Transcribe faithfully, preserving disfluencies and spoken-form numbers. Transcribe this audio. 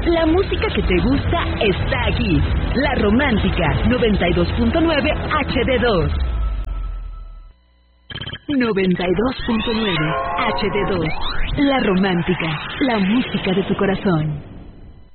La música que te gusta está aquí. La Romántica noventa y dos punto nueve H D dos. noventa y dos punto nueve H D dos. La Romántica, la música de tu corazón.